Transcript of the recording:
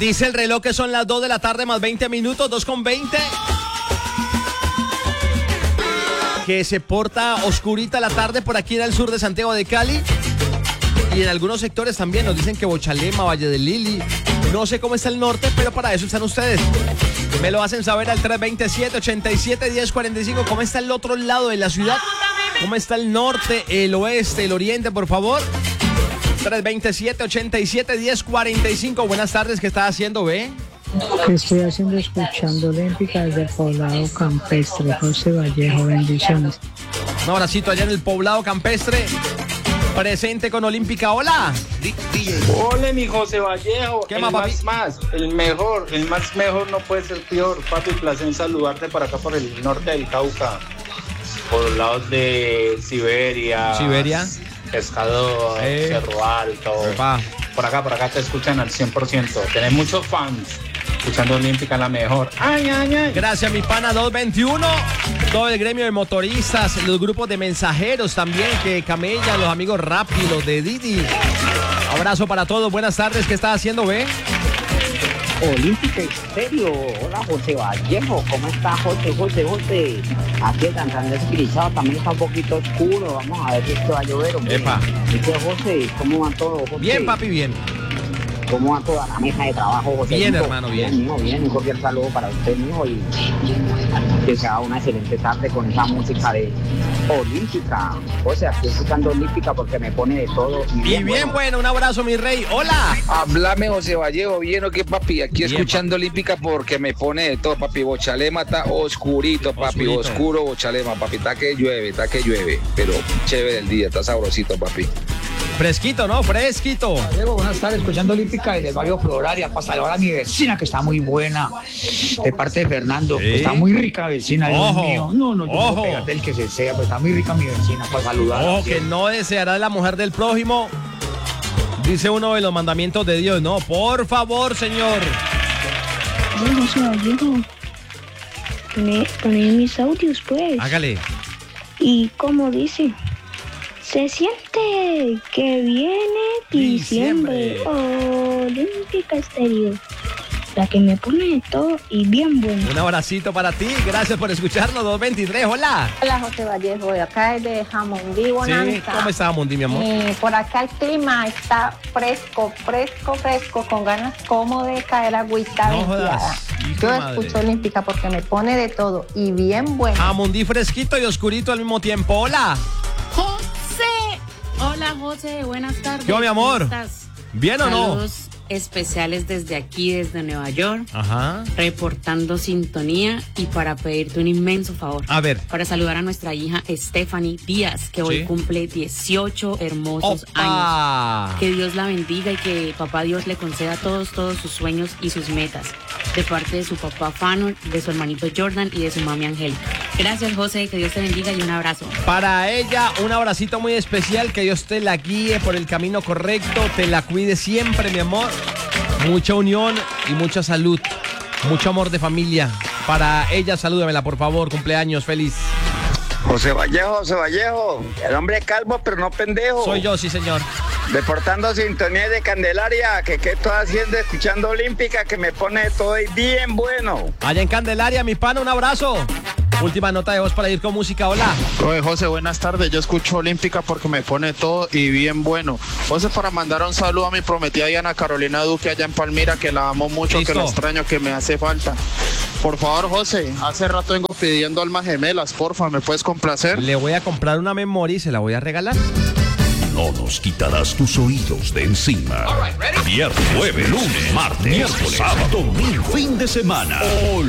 Dice el reloj que son las 2 de la tarde más 20 minutos, 2:20. Que se porta oscurita la tarde por aquí en el sur de Santiago de Cali. Y en algunos sectores también nos dicen que Bochalema, Valle de Lili. No sé cómo está el norte, pero para eso están ustedes. Me lo hacen saber al 327-87-1045. ¿Cómo está el otro lado de la ciudad? ¿Cómo está el norte, el oeste, el oriente, por favor? 327-87-1045. Buenas tardes, ¿qué estás haciendo, ve? ¿Qué estoy haciendo? Escuchando Olímpica desde el Poblado Campestre. José Vallejo, bendiciones. Un abracito allá en el Poblado Campestre. Presente con Olímpica, hola. Hola, mi José Vallejo. ¿Qué más, papi? El más mejor no puede ser peor. Papi, placer en saludarte por acá, por el norte del Cauca. Por los lados de Siberia. Pescador, Cerro Alto. Epa. Por acá te escuchan al 100%. Tenés muchos fans. Escuchando Olímpica, la mejor. ¡Ay! Gracias, mi pana 221. Todo el gremio de motoristas, los grupos de mensajeros también que camellan, los amigos Rappi, los de Didi. Abrazo para todos. Buenas tardes. ¿Qué estás haciendo, ve? Olímpica Estéreo. Hola, José Vallejo. ¿Cómo está, José? Aquí el Santander grisado también está un poquito oscuro. Vamos a ver si esto va a llover. Epa. Dice José, ¿cómo va todo, José? Bien, papi, bien. ¿Cómo va toda la mesa de trabajo, José? Bien, hermano, bien. Bien. Un cordial saludo para usted, mijo, y que sea una excelente tarde con esa música de Olímpica. O sea, estoy escuchando Olímpica porque me pone de todo. Y bien bueno, un abrazo, mi rey. Hola. Háblame, José Vallejo, bien o qué, papi. Aquí bien, escuchando papi. Olímpica porque me pone de todo, papi. Bochalema está oscurito, papi. Oscuro Bochalema, papi. Está que llueve. Pero chévere el día, está sabrosito, papi. Fresquito, ¿no? Fresquito. Diego, buenas tardes, escuchando Olímpica desde el barrio Floralia, para saludar a mi vecina que está muy buena, de parte de Fernando. ¿Sí? Está muy rica vecina, Dios mío. No, yo puedo pegar del que se sea, pero está muy rica mi vecina, para saludar. Ojo, que no deseará la mujer del prójimo. Dice uno de los mandamientos de Dios, no, por favor, señor. José Vallejo, poné mis audios, pues. Hágale. ¿Y cómo dice? Se siente que viene diciembre. Olímpica Estéreo. La que me pone todo y bien bueno. Un abracito para ti. Gracias por escucharnos. 223. Hola. Hola, José Vallejo. De acá es de Jamundí, Bonanza. Sí, ¿cómo está Jamundí, mi amor? Por acá el clima está fresco, con ganas como de caer agüita venteada. Yo escucho Olímpica porque me pone de todo y bien bueno. Jamundí fresquito y oscurito al mismo tiempo. Hola. Hola, José, buenas tardes. ¿Qué, mi amor? ¿Cómo estás? ¿Bien o no? Saludos especiales desde aquí, desde Nueva York. Ajá. Reportando sintonía y para pedirte un inmenso favor. A ver. Para saludar a nuestra hija Stephanie Díaz, que hoy cumple 18 hermosos años. Que Dios la bendiga y que papá Dios le conceda todos sus sueños y sus metas. De parte de su papá Fano, de su hermanito Jordan y de su mami Angélica. Gracias, José, que Dios te bendiga y un abrazo. Para ella, un abracito muy especial, que Dios te la guíe por el camino correcto, te la cuide siempre, mi amor. Mucha unión y mucha salud, mucho amor de familia. Para ella, salúdamela, por favor, cumpleaños, feliz. José Vallejo, el hombre calvo pero no pendejo. Soy yo, sí, señor. Reportando sintonía de Candelaria, que qué estoy haciendo escuchando Olímpica, que me pone todo y bien bueno. Allá en Candelaria, mi pana, un abrazo. Última nota de voz para ir con música, hola. Oye, José, buenas tardes, yo escucho Olímpica porque me pone todo y bien bueno. José, para mandar un saludo a mi prometida Diana Carolina Duque allá en Palmira, que la amo mucho, que la extraño, que me hace falta. Por favor, José, hace rato vengo pidiendo almas gemelas, porfa, ¿me puedes complacer? Le voy a comprar una memoria y se la voy a regalar. No nos quitarás tus oídos de encima. Viernes, jueves, lunes, martes, miércoles, sábado, domingo, fin de semana.